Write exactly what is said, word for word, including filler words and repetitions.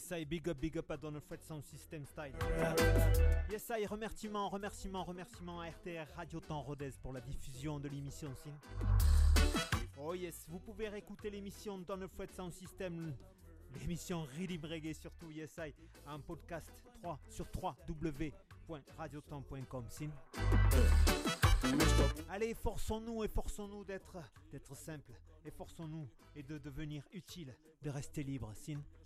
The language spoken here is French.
Yes, I big up, big up à Donald Fred Sound System Style. Yes, I remerciements, remerciements, remerciements à R T R Radio Temps Rodez pour la diffusion de l'émission Sin. Oh yes, vous pouvez réécouter l'émission Donald Fred Sound System, l'émission Rhythm Reggae surtout, yes, I, en podcast trois sur w w w point radiotemps point com. Sin. Allez, efforçons-nous, efforçons-nous d'être, d'être simples, efforçons-nous et de devenir utiles, de rester libres, Sin.